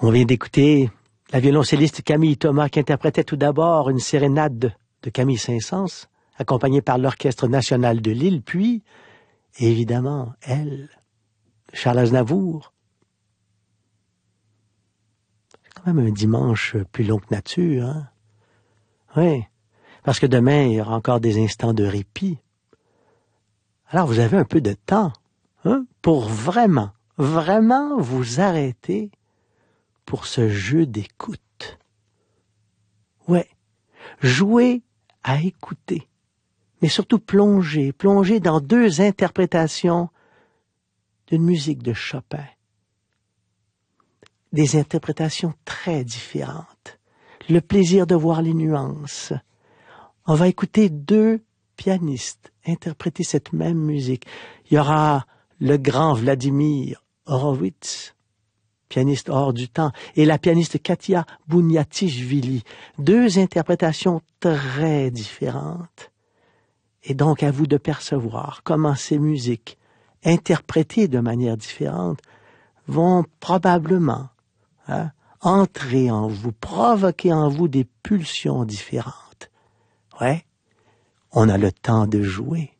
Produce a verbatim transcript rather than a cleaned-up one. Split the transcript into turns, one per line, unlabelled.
On vient d'écouter la violoncelliste Camille Thomas qui interprétait tout d'abord une sérénade de, de Camille Saint-Saëns, accompagnée par l'Orchestre national de Lille, puis, évidemment, elle, Charles Aznavour. C'est quand même un dimanche plus long que nature, hein? Oui, parce que demain, il y aura encore des instants de répit. Alors, vous avez un peu de temps, hein, pour vraiment, vraiment vous arrêter pour ce jeu d'écoute. Ouais, jouer à écouter, mais surtout plonger, plonger dans deux interprétations d'une musique de Chopin. Des interprétations très différentes. Le plaisir de voir les nuances. On va écouter deux pianistes interpréter cette même musique. Il y aura le grand Vladimir Horowitz, pianiste hors du temps, et la pianiste Katia Bouniatichvili. Deux interprétations très différentes. Et donc à vous de percevoir comment ces musiques, interprétées de manière différente, vont probablement hein, entrer en vous, provoquer en vous des pulsions différentes. Ouais, on a le temps de jouer.